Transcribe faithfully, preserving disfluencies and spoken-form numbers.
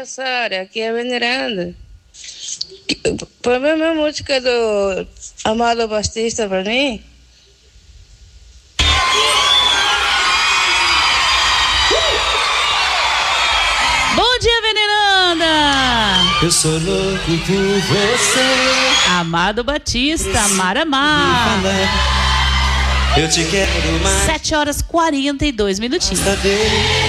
aniversário, aqui é a Veneranda. Põe a mesma música do Amado Batista pra mim. Bom dia, Veneranda! Eu sou louco por você. Amado Batista, Maramá. Eu te quero mais. sete horas e quarenta e dois minutinhos. Cadê?